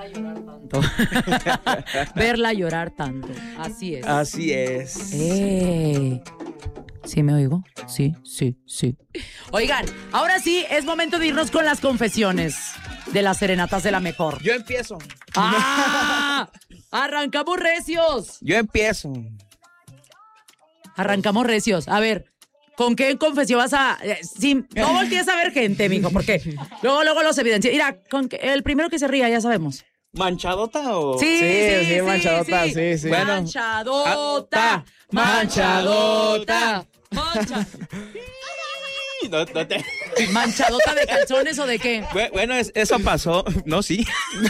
Verla llorar tanto. Verla llorar tanto. Así es. Así es. ¿Sí me oigo? Sí. Oigan, ahora sí es momento de irnos con las confesiones de las serenatas de la mejor. Yo empiezo. ¡Ah! ¡Arrancamos recios! Yo empiezo. Arrancamos recios. A ver, ¿con qué confesión vas a...? Sí, no voltees a ver gente, mijo, porque luego los evidencia. Mira, el primero que se ría, ya sabemos. ¿Manchadota o...? Sí, manchadota, sí. Bueno. Manchadota. No te... ¿Manchadota de calzones o de qué? Bueno, eso pasó. No, sí.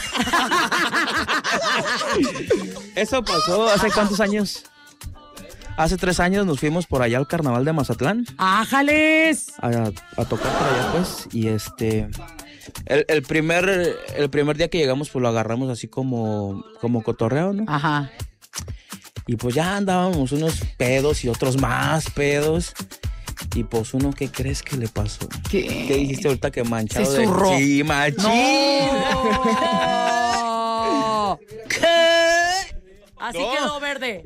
Eso pasó hace ¿cuántos años? Hace 3 años nos fuimos por allá al carnaval de Mazatlán. ¡Ájales! A tocar por allá, pues. Y el primer día que llegamos, pues lo agarramos así como cotorreo, ¿no? Ajá. Y pues ya andábamos unos pedos y otros más pedos. Y pues uno, ¿qué crees que le pasó? ¿Qué? ¿Qué dijiste ahorita que manchado? Se zurró. Sí, machín. ¡No! ¿Qué? Así No. quedó verde.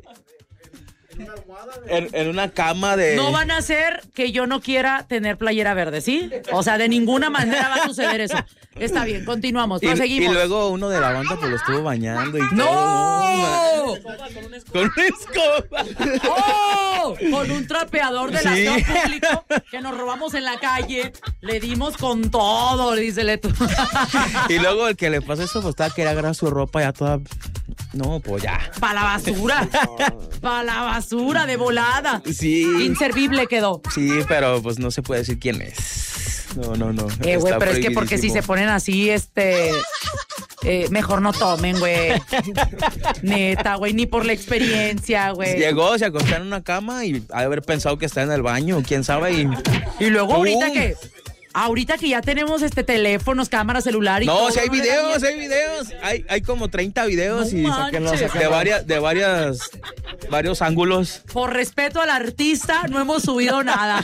En una cama de... No van a hacer que yo no quiera tener playera verde, ¿sí? O sea, de ninguna manera va a suceder eso. Está bien, continuamos, proseguimos. Y luego uno de la banda pues lo estuvo bañando y ¡No! todo. Con una escoba. ¡Oh! Con un trapeador del Sí. aseo público que nos robamos en la calle. Le dimos con todo, dísele tú. Y luego el que le pasó eso, pues estaba que era agarrar su ropa ya toda... No, pues ya. ¡Para la basura! ¡Para la basura de volada! Sí. Inservible quedó. Sí, pero pues no se puede decir quién es. No. Güey, Está pero es que porque si se prohibidísimo. ponen así, mejor no tomen, güey. Neta, güey, ni por la experiencia, güey. Llegó, se acostó en una cama y ha de haber pensado que está en el baño, quién sabe. Y luego ¡Pum! ahorita que ya tenemos teléfonos, cámara, celular y No, todo. si hay ¿no le da videos, miedo? hay videos. Hay como 30 videos No y manches. de varios ángulos. Por respeto al artista, no hemos subido nada.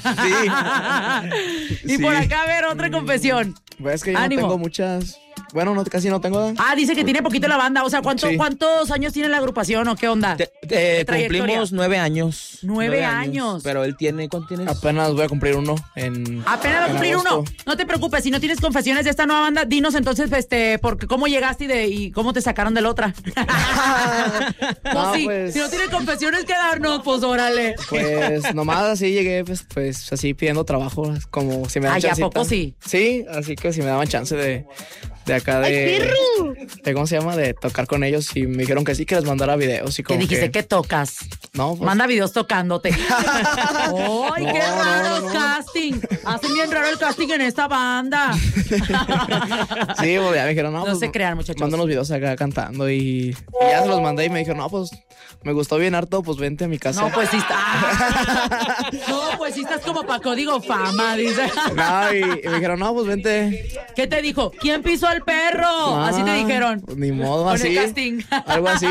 Y Sí. por acá, a ver, otra confesión. Pues es que yo Ánimo. no tengo muchas. Bueno, casi no tengo. Ah, dice que tiene poquito la banda. O sea, Sí. ¿cuántos años tiene la agrupación o qué onda? Trayectoria. Cumplimos 9 años. 9 años. Pero él tiene, ¿cuánto tienes? Apenas voy a cumplir uno en. Apenas va a en cumplir uno. agosto. No te preocupes, si no tienes confesiones de esta nueva banda, dinos entonces, porque cómo llegaste y cómo te sacaron de la otra. No, sí, pues- si no tienes confesiones que darnos, pues órale. Pues nomás así llegué, pues así pidiendo trabajo, como si me daban Ay, ¿a chancita. poco sí? Sí, así que si me daban chance de acá de ¿cómo se llama? De tocar con ellos y me dijeron que sí, que les mandara videos y ¿Qué como dijiste? que ¿Qué tocas? no, pues, Manda videos tocándote. ¡Ay, qué No, raro no. casting! Hacen bien raro el casting en esta banda. sí, pues ya me dijeron, no, No pues, se crean, muchachos. manda unos videos acá cantando y ya se los mandé y me dijeron, no, pues me gustó bien harto, pues vente a mi casa. No, pues sí está. No, pues sí estás como para código fama, dice. No, y me dijeron, no, pues vente. ¿Qué te dijo? ¿Quién pisó al perro? Así te dijeron. Pues, ni modo, Con así. el casting. Algo así.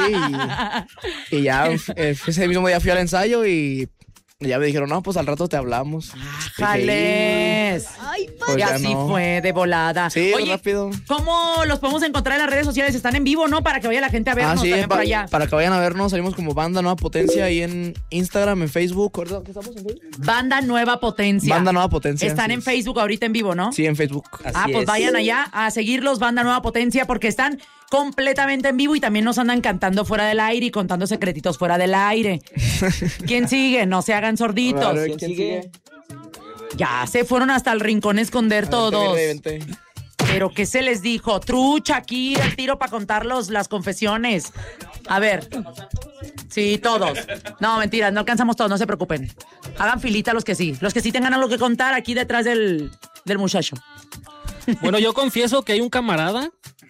Y ya ese mismo día fui al ensayo y ya me dijeron, no, pues al rato te hablamos. ¡Jales! Pues y ya así no. fue, de volada. Sí, Oye, rápido. ¿cómo los podemos encontrar en las redes sociales? ¿Están en vivo, no? Para que vaya la gente a vernos Sí, también por allá. para que vayan a vernos, salimos como Banda Nueva Potencia ahí en Instagram, en Facebook. ¿Qué estamos en Facebook? Banda Nueva Potencia. Banda Nueva Potencia. Están sí. en Facebook ahorita en vivo, ¿no? Sí, en Facebook. Pues es. vayan allá a seguirlos, Banda Nueva Potencia, porque están completamente en vivo y también nos andan cantando fuera del aire y contando secretitos fuera del aire. ¿Quién sigue? No se hagan sorditos. A ver, ¿Quién ¿quién sigue? Ya se fueron hasta el rincón a esconder todos. Vente. Pero ¿qué se les dijo? Trucha aquí, el tiro para contar las confesiones. A ver. Sí, todos. No, mentiras, no alcanzamos todos, no se preocupen. Hagan filita los que sí. Los que sí tengan algo que contar aquí detrás del muchacho. Bueno, yo confieso que hay un camarada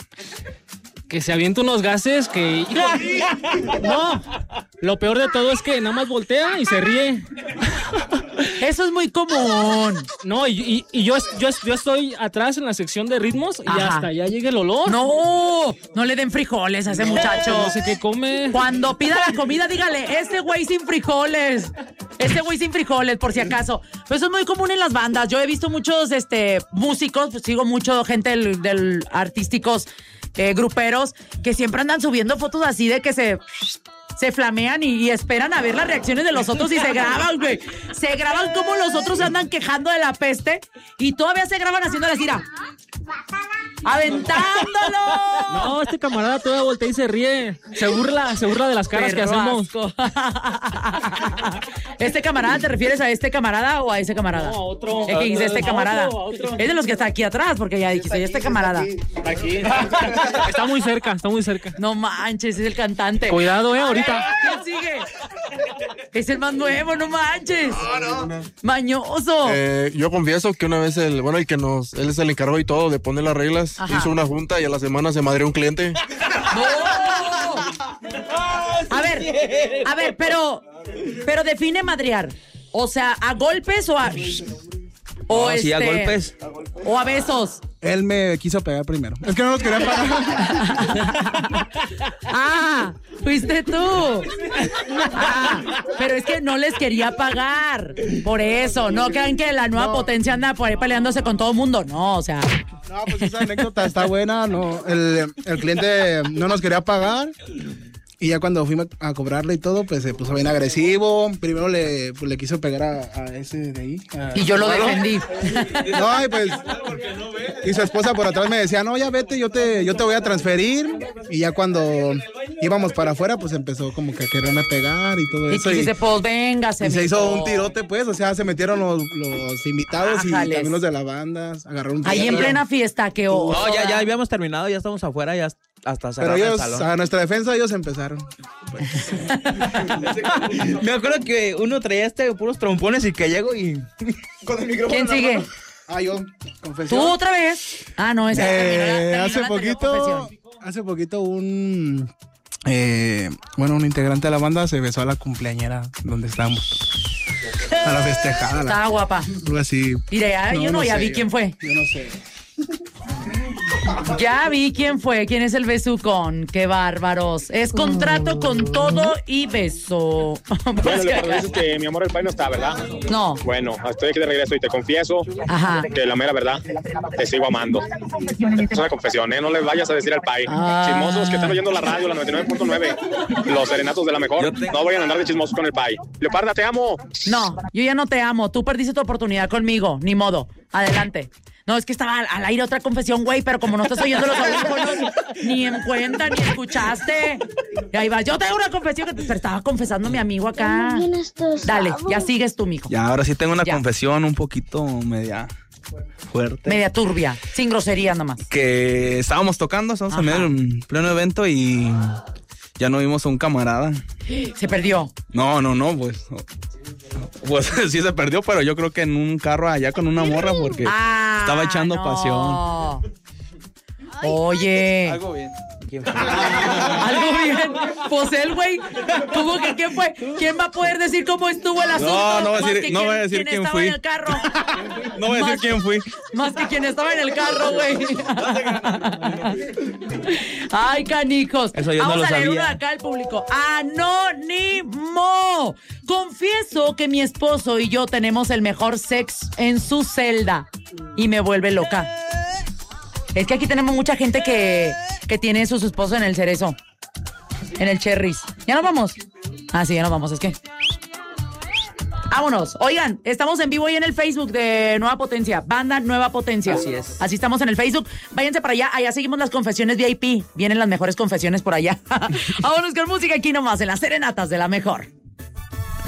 que se avienta unos gases que... hijo, no, lo peor de todo es que nada más voltea y se ríe. Eso es muy común. No, y yo estoy atrás en la sección de ritmos y Ajá. hasta allá llega el olor. No le den frijoles a ese muchacho. No sé qué come. Cuando pida la comida, dígale, este güey sin frijoles. Este güey sin frijoles, por si acaso. Pues eso es muy común en las bandas. Yo he visto muchos músicos, pues sigo mucho gente del artísticos gruperos que siempre andan subiendo fotos así de que se flamean y esperan a ver las reacciones de los otros y se graban, güey. Se graban como los otros se andan quejando de la peste y todavía se graban haciendo la cira. ¡Aventándolo! No, este camarada todavía voltea y se ríe. Se burla de las caras que hacemos. ¿Este camarada te refieres a este camarada o a ese camarada? No, a otro. Es que dice este camarada. A otro. Es de los que está aquí atrás, porque ya dijiste, este camarada. Aquí. Está muy cerca. No manches, es el cantante. Cuidado, ahorita. ¿Quién sigue? Es el más nuevo, no manches. Mañoso. Yo confieso que una vez él es el encargado y todo de poner las reglas. Ajá. Hizo una junta y a la semana se madreó un cliente. ¡No! A ver, pero define madrear. O sea, ¿a golpes o a...? O No, sí, a golpes. O a besos. Él me quiso pegar primero. Es que no nos quería pagar. Ah, fuiste tú. Pero es que no les quería pagar. Por eso, no crean que la nueva potencia anda por ahí peleándose con todo el mundo. No, o sea. No, pues esa anécdota está buena. No, el cliente no nos quería pagar. Y ya cuando fuimos a cobrarle y todo, pues se puso bien agresivo. Primero le quiso pegar a ese de ahí. Y yo lo defendí. No, y pues. Y su esposa por atrás me decía, no, ya vete, yo te voy a transferir. Y ya cuando íbamos para afuera, pues empezó como que a quererme pegar y todo Y eso. dice, pues venga, y se hizo un tirote, pues. O sea, se metieron los invitados y Ájales. también los de la banda. Agarraron un ahí en perro. plena fiesta, que No, ya habíamos terminado, ya estamos afuera, ya hasta cerrar Pero el ellos, salón. a nuestra defensa, ellos empezaron. Me acuerdo que uno traía puros trompones y que llego y... Con el micrófono. ¿Quién sigue? Yo, confesión. ¿Tú otra vez? Ah, no, esa terminó Hace la anterior confesión. poquito un integrante de la banda se besó a la cumpleañera donde estábamos. A la festejada. Estaba guapa. Algo así. Mire, ya vi quién fue. Yo no sé. Ya vi quién fue, quién es el besucón. Qué bárbaros. Es contrato con todo y beso. Bueno, lo que dices que mi amor el país no está, ¿verdad? No. Bueno, estoy aquí de regreso y te confieso Ajá. que la mera verdad te sigo amando. Es una confesión, ¿eh? No le vayas a decir al país. Chismosos que están oyendo la radio, la 99.9, los serenatos de la mejor, no vayan a andar de chismosos con el país. Leoparda, te amo. No, yo ya no te amo. Tú perdiste tu oportunidad conmigo. Ni modo. Adelante. No, es que estaba al aire otra confesión, güey, pero como no estás oyendo los audífonos, ni en cuenta, ni escuchaste. Y ahí vas. Yo tengo una confesión que te estaba confesando mi amigo acá. Dale, ya sigues tú, mijo. Ya, ahora sí tengo una Ya. confesión un poquito media fuerte. Media turbia, sin grosería nomás. Que estábamos tocando, estamos en Ajá. medio de un pleno evento y ya no vimos a un camarada. Se perdió. No, pues... Pues sí se perdió, pero yo creo que en un carro allá con una morra porque estaba echando pasión. Oye. Algo bien. Algo bien. Pues él, güey. ¿Cómo que quién fue? ¿Quién va a poder decir cómo estuvo el asunto? No voy a Más decir- que no voy a decir quién estaba fui. en el carro. No voy a decir quién fui. Más que quien estaba en el carro, güey. Ay, canijos. Eso yo no Vamos lo a leer sabía. uno acá al público. Anónimo. Confieso que mi esposo y yo tenemos el mejor sex en su celda. Y me vuelve loca. Es que aquí tenemos mucha gente que tiene su esposo en el cerezo. En el Cherries. ¿Ya nos vamos? Ah, sí, ya nos vamos. Es que... Vámonos. Oigan, estamos en vivo ahí en el Facebook de Nueva Potencia. Banda Nueva Potencia. Así es. Así estamos en el Facebook. Váyanse para allá. Allá seguimos las confesiones VIP. Vienen las mejores confesiones por allá. Vámonos con música aquí nomás, en las serenatas de la mejor.